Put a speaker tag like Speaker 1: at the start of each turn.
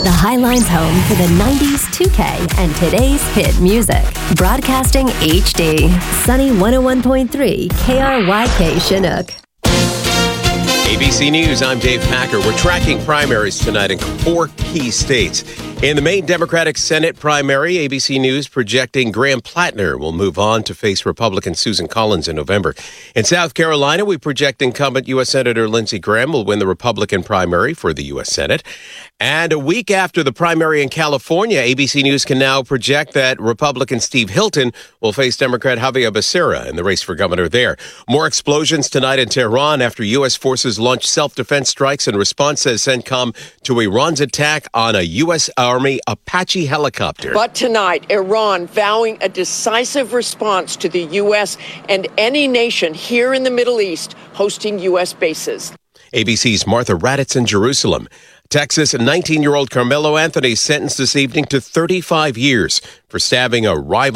Speaker 1: the Highlines home for the 90s, 2K, and today's hit music. Broadcasting HD. Sunny 101.3 KRYK Chinook.
Speaker 2: ABC News, I'm Dave Packer. We're tracking primaries tonight in 4 key states. In the Maine Democratic Senate primary, ABC News projecting Graham Plattner will move on to face Republican Susan Collins in November. In South Carolina, we project incumbent U.S. Senator Lindsey Graham will win the Republican primary for the U.S. Senate. And a week after the primary in California, ABC News can now project that Republican Steve Hilton will face Democrat Javier Becerra in the race for governor there. More explosions tonight in Tehran after U.S. forces launched self-defense strikes in response, says CENTCOM, to Iran's attack on a U.S. Army Apache helicopter.
Speaker 3: But tonight, Iran vowing a decisive response to the U.S. and any nation here in the Middle East hosting U.S. bases.
Speaker 2: ABC's Martha Raddatz in Jerusalem. Texas 19-year-old Carmelo Anthony sentenced this evening to 35 years for stabbing a rival